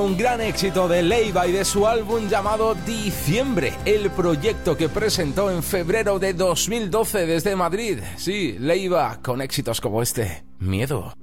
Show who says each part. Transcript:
Speaker 1: Un gran éxito de Leiva y de su álbum llamado Diciembre, el proyecto que presentó en febrero de 2012 desde Madrid. Sí, Leiva, con éxitos como este, Miedo.